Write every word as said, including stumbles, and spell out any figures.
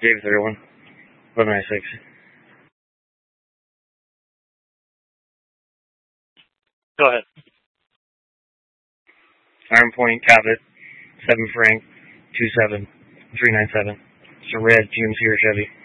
David thirty-one. eleven ninety-six. Go ahead. Iron Point, Cabot, seven Frank, two seven, three nine seven. It's a red G M C or Chevy.